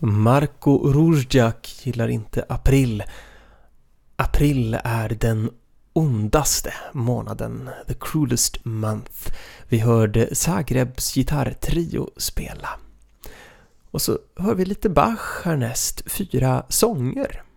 Marko Ruzjak gillar inte april. April är den ondaste månaden, the cruelest month. Vi hörde Zagrebs gitarrtrio spela. Och så hör vi lite Bach härnäst, 4 sånger.